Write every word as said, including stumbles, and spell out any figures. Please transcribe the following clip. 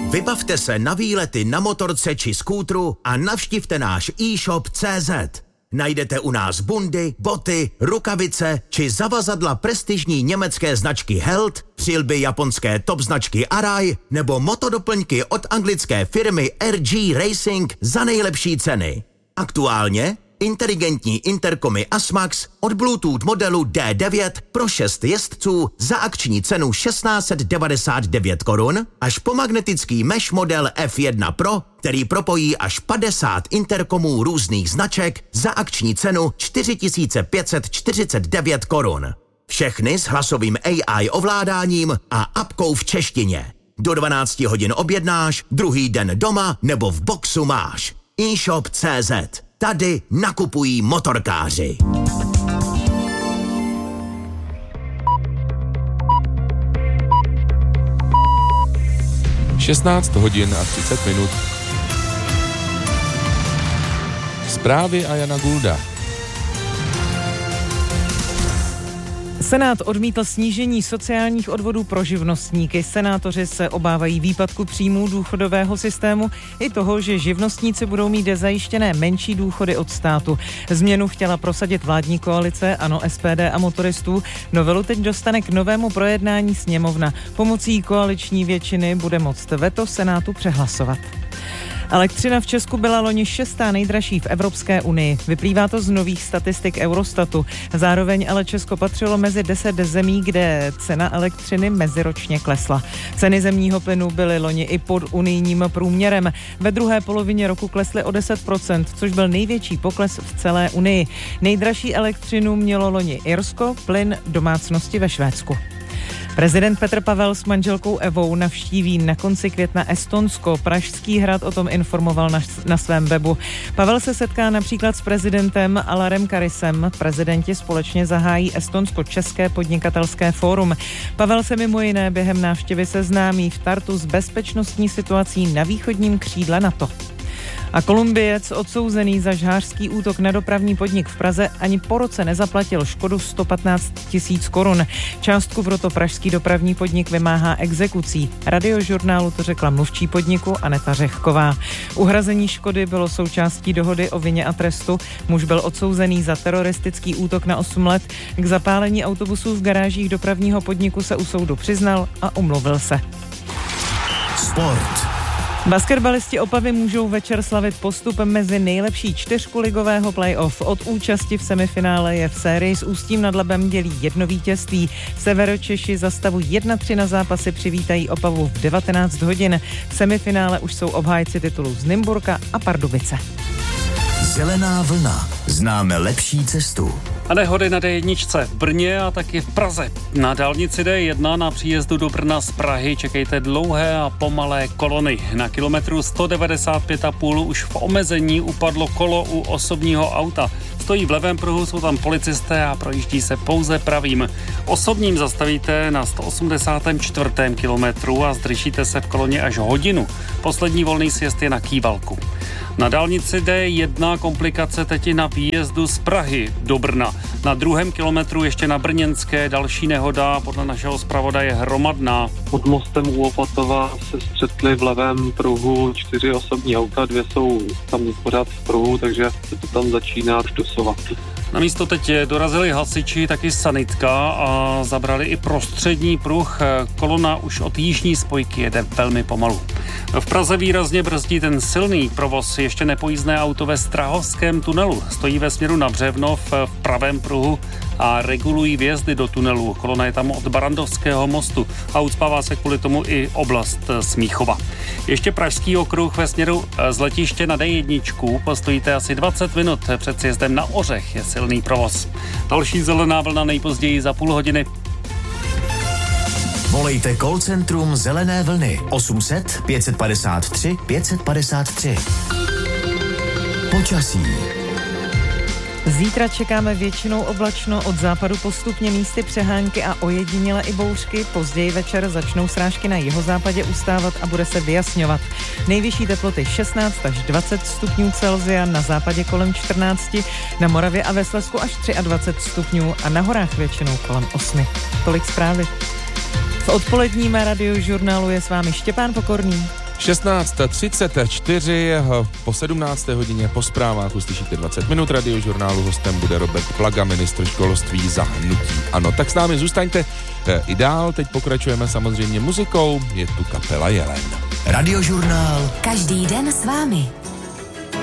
Vybavte se na výlety na motorce či skútru a navštivte náš e-shop tečka cé zet. Najdete u nás bundy, boty, rukavice či zavazadla prestižní německé značky Held, přilby japonské top značky Arai nebo motodoplňky od anglické firmy R G Racing za nejlepší ceny. Aktuálně inteligentní interkomy Asmax od Bluetooth modelu D devět pro šest jezdců za akční cenu tisíc šest set devadesát devět korun až po magnetický mesh model F jedna Pro, který propojí až padesát interkomů různých značek za akční cenu čtyři tisíce pět set čtyřicet devět korun. Všechny s hlasovým A I ovládáním a apkou v češtině. Do dvanácti hodin objednáš, druhý den doma nebo v boxu máš. e-shop tečka cé zet. Tady nakupují motorkáři. šestnáct hodin a třicet minut. Zprávy a Jana Gulda. Senát odmítl snížení sociálních odvodů pro živnostníky. Senátoři se obávají výpadku příjmů důchodového systému i toho, že živnostníci budou mít zajištěné menší důchody od státu. Změnu chtěla prosadit vládní koalice ANO, S P D a motoristů. Novelu teď dostane k novému projednání sněmovna. Pomocí koaliční většiny bude moct veto Senátu přehlasovat. Elektřina v Česku byla loni šestá nejdražší v Evropské unii. Vyplývá to z nových statistik Eurostatu. Zároveň ale Česko patřilo mezi deset zemí, kde cena elektřiny meziročně klesla. Ceny zemního plynu byly loni i pod unijním průměrem. Ve druhé polovině roku klesly o deset procent, což byl největší pokles v celé unii. Nejdražší elektřinu mělo loni Irsko, plyn domácnosti ve Švédsku. Prezident Petr Pavel s manželkou Evou navštíví na konci května Estonsko. Pražský hrad o tom informoval na, na svém webu. Pavel se setká například s prezidentem Alarem Karisem. Prezidenti společně zahájí Estonsko-České podnikatelské fórum. Pavel se mimo jiné během návštěvy seznámí v Tartu s bezpečnostní situací na východním křídle NATO. A Kolumbiec odsouzený za žhářský útok na dopravní podnik v Praze ani po roce nezaplatil škodu sto patnáct tisíc korun. Částku proto pražský dopravní podnik vymáhá exekucí. Radiožurnálu to řekla mluvčí podniku Aneta Řehková. Uhrazení škody bylo součástí dohody o vině a trestu. Muž byl odsouzený za teroristický útok na osm let. K zapálení autobusů v garážích dopravního podniku se u soudu přiznal a omluvil se. Sport. Basketbalisti Opavy můžou večer slavit postup mezi nejlepší čtyřku ligového playoff. Od účasti v semifinále je v sérii s Ústím nad Labem dělí jedno vítězství. Severočeši za stavu jedna tři na zápasy přivítají Opavu v devatenáct hodin. V semifinále už jsou obhájci titulu z Nymburka a Pardubice. Zelená vlna. Známe lepší cestu. A nehody na D jedna v Brně a taky v Praze. Na dálnici D jedna na příjezdu do Brna z Prahy čekejte dlouhé a pomalé kolony. Na kilometru sto devadesát pět a půl už v omezení upadlo kolo u osobního auta. Stojí v levém pruhu, jsou tam policisté a projíždí se pouze pravým. Osobním zastavíte na sto osmdesátém čtvrtém kilometru a zdržíte se v koloně až hodinu. Poslední volný sjezd je na Kývalku. Na dálnici D jedna komplikace teď i na výjezdu z Prahy do Brna. Na druhém kilometru ještě na Brněnské další nehoda, podle našeho zpravodaje hromadná. Pod mostem u Opatova se střetly v levém pruhu čtyři osobní auta, dvě jsou tam pořád v pruhu, takže se to tam začíná dosovat. Na místo teď dorazili hasiči, taky sanitka a zabrali i prostřední pruh. Kolona už od jižní spojky jede velmi pomalu. V Praze výrazně brzdí ten silný provoz ještě nepojízdné auto ve Strahovském tunelu. Stojí ve směru na Břevnov v pravém pruhu a regulují vjezdy do tunelu. Kolona je tam od Barandovského mostu a ucpává se kvůli tomu i oblast Smíchova. Ještě pražský okruh ve směru z letiště na D jedna. Postojíte asi dvacet minut před sjezdem na Ořech, je silný provoz. Další zelená vlna nejpozději za půl hodiny. Volejte call centrum Zelené vlny osm set pět padesát tři pět padesát tři. Počasí. Zítra čekáme většinou oblačno, od západu postupně místy přehánky a ojediněle i bouřky. Později večer začnou srážky na jihozápadě ustávat a bude se vyjasňovat. Nejvyšší teploty šestnáct až dvacet stupňů Celsia, na západě kolem čtrnáct, na Moravě a ve Slezsku až dvacet tři stupňů a na horách většinou kolem osm. Tolik zprávy. V odpoledním radiožurnálu je s vámi Štěpán Pokorný. šestnáct třicet čtyři, po sedmnácté hodině po zprávách uslyšíte dvacet minut radiožurnálu. Hostem bude Robert Plaga, ministr školství za hnutí ANO. Tak s námi zůstaňte i dál, teď pokračujeme samozřejmě muzikou, je tu kapela Jelen. Radiožurnál. Každý den s vámi.